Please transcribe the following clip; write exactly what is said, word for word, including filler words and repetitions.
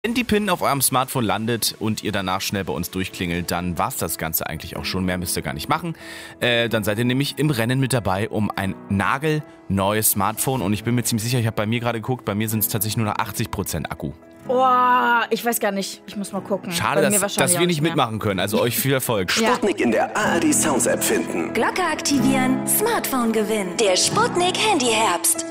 Wenn die PIN auf eurem Smartphone landet und ihr danach schnell bei uns durchklingelt, dann war's das Ganze eigentlich auch schon. Mehr müsst ihr gar nicht machen. Äh, dann seid ihr nämlich im Rennen mit dabei um ein nagelneues Smartphone. Und ich bin mir ziemlich sicher, ich habe bei mir gerade geguckt, bei mir sind es tatsächlich nur noch achtzig Prozent Akku. Boah, ich weiß gar nicht. Ich muss mal gucken. Schade, dass, dass wir nicht mitmachen können. Also euch viel Erfolg. Sputnik in der A R D Sounds App finden. Glocke aktivieren, Smartphone gewinnen. Der Sputnik Handy Herbst.